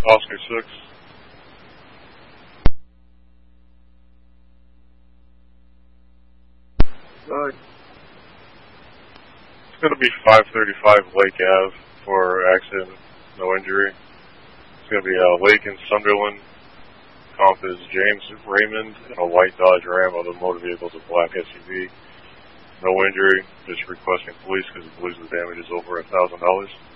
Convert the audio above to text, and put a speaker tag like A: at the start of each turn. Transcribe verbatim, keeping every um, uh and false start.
A: Oscar six. Uh, it's going to be five thirty-five Lake Ave for accident, no injury. It's going to be a Lake in Sunderland. Comp is James Raymond and a white Dodge Ram. Other motor vehicles, a black S U V. No injury, just requesting police because he believes the damage is over a thousand dollars.